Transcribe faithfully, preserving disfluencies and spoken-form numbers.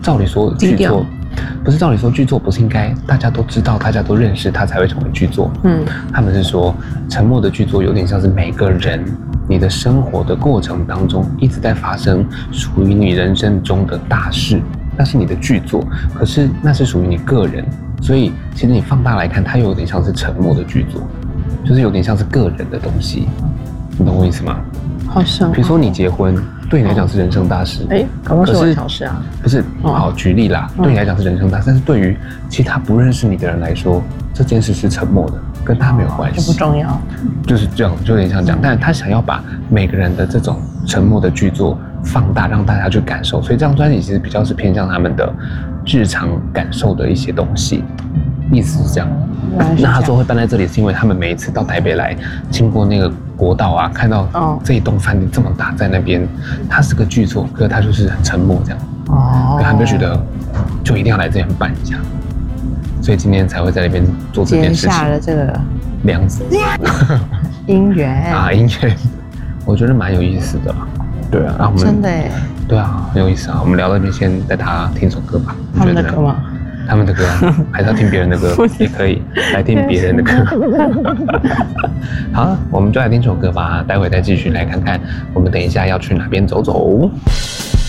照理说剧作不是照理说剧作不是应该大家都知道、大家都认识它才会成为剧作？嗯，他们是说沉默的剧作有点像是每个人你的生活的过程当中一直在发生属于你人生中的大事，那是你的剧作，可是那是属于你个人，所以其实你放大来看，它又有点像是沉默的剧作，就是有点像是个人的东西，你懂我意思吗？ 好像比如说你结婚。对你来讲是人生大事， 哎、欸，搞不好是我的小事啊。 不是，好举例啦，嗯、对你来讲是人生大事，但是对于其他不认识你的人来说，这件事是沉默的，跟他没有关系， 就不重要。就是这样，就有点像讲，但是他想要把每个人的这种沉默的剧作放大，让大家去感受，所以这张专辑其实比较是偏向他们的日常感受的一些东西，意思是这样。那他说会搬在这里，是因为他们每一次到台北来，经过那个国道啊，看到这一栋饭店这么大在那边，它是个剧作，可是它就是很沉默这样。哦，他们就觉得就一定要来这边办一下，所以今天才会在那边做这件事情。 结下了这个梁子姻缘啊，姻缘，我觉得蛮有意思的。对啊，那我们真的耶。 对啊，很有意思啊。我们聊到这边，先带他听首歌吧。 他们的歌吗？ 他们的歌、啊，还是要听别人的歌也可以，来听别人的歌。好，我们就来听首歌吧，待会再继续来看看我们等一下要去哪边走走。